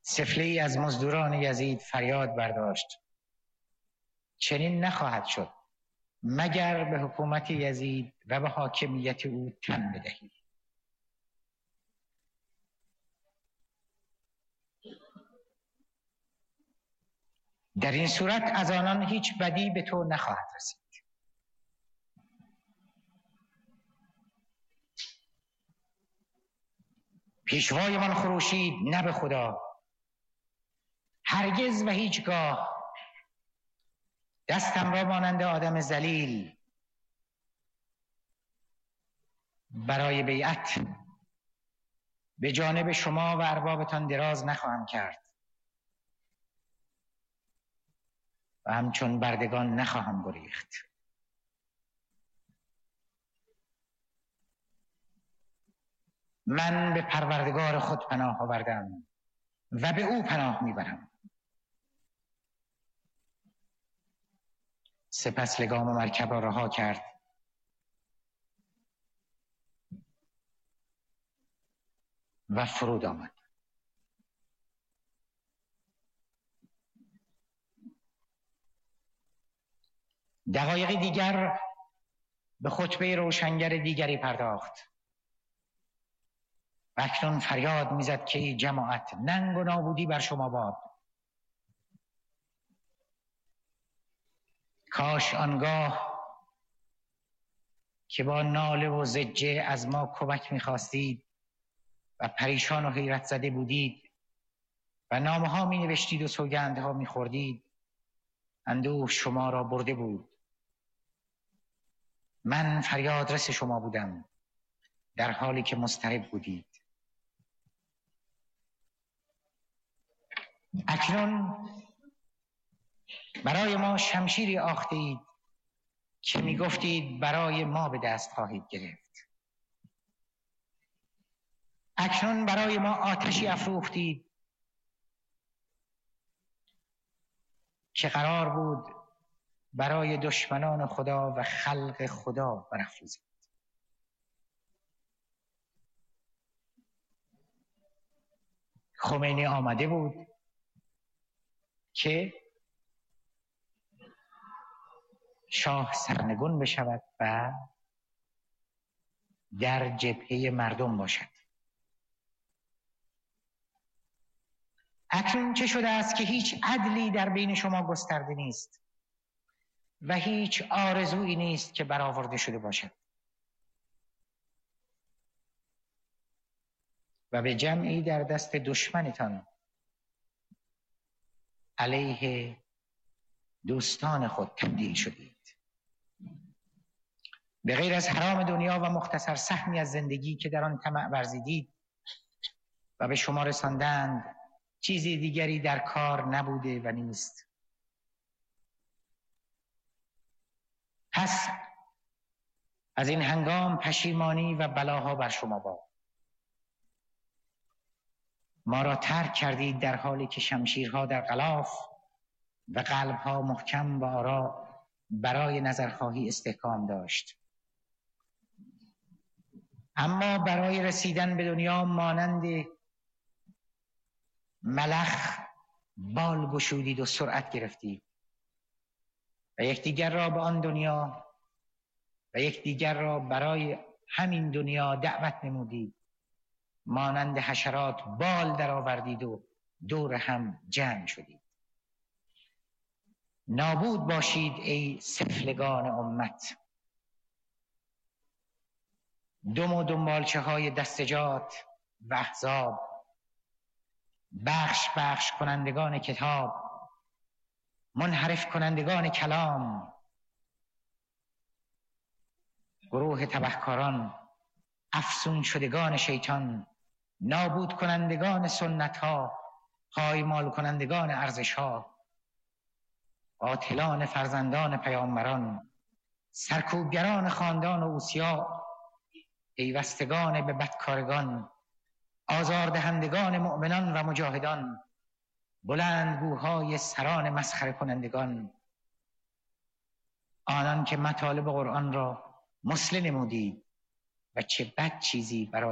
سفله‌ای از مزدوران یزید فریاد برداشت: چنین نخواهد شد مگر به حکومت یزید و به حاکمیت او تن بدهی. در این صورت از آنان هیچ بدی به تو نخواهد رسید. پیشوای من خروشید: نه به خدا، هرگز و هیچگاه دستم را مانند آدم ذلیل برای بیعت به جانب شما و اربابتان دراز نخواهم کرد و همچون بردگان نخواهم گریخت. من به پروردگار خود پناه آوردم و به او پناه میبرم. سپس لگام مرکب را رها کرد و فرود آمد. دقایقی دیگر به خطبه روشنگر دیگری پرداخت. و اکنون فریاد میزد که ای جماعت، ننگ و نابودی بر شما باد. کاش آنگاه که با ناله و زجه از ما کمک میخواستید و پریشان و حیرت زده بودید و نامه ها می نوشتید و سوگندها می خوردید، اندوه شما را برده بود. من فریادرس شما بودم در حالی که مضطرب بودید. اکنون برای ما شمشیری آختید که می گفتید برای ما به دست خواهید گرفت. اکنون برای ما آتشی افروختید که قرار بود برای دشمنان خدا و خلق خدا برافروزید. خمینی آمده بود که شاه سرنگون بشود و در جبهه مردم باشد. اکنون چه شده است که هیچ عدلی در بین شما گسترده نیست و هیچ آرزویی نیست که برآورده شده باشد و به جمعی در دست دشمنتان علیه دوستان خود تبدیل شدید. به غیر از حرام دنیا و مختصر سهمی از زندگی که در آن طمع ورزیدید و به شما رساندند، چیزی دیگری در کار نبوده و نیست. پس از این هنگام پشیمانی و بلاها بر شما باد. ما را ترک کردید در حالی که شمشیرها در غلاف و قلبها محکم و آرا برای نظرخواهی استحکام داشت. اما برای رسیدن به دنیا مانند ملخ بال گشودید و سرعت گرفتید و یکدیگر را به آن دنیا و یکدیگر را برای همین دنیا دعوت نمودید. مانند حشرات بال درآوردید و دور هم جمع شدید. نابود باشید ای سفلگان امت، دم و دنبالچه های دستجات و احزاب، بخش بخش کنندگان کتاب، منحرف کنندگان کلام، گروه تبهکاران، افسون شدگان شیطان، نابود کنندگان سنت ها، پایمال کنندگان ارزش ها، قاتلان فرزندان پیامبران، سرکوبگران خاندان اوصیا، پیوستگان به بدکارگان، آزاردهندگان مؤمنان و مجاهدان، بلندگوهای سران مسخره کنندگان، آنان که مطالب قرآن را مسله نمودید و چه بد چیزی برای